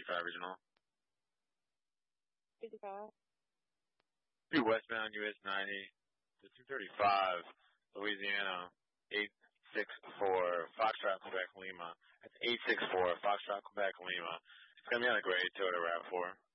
55 regional. 55. Be westbound US 90 to 235 Louisiana 864 Foxtrot Quebec Lima. That's 864 Foxtrot Quebec Lima. It's gonna be on a gray Toyota RAV4.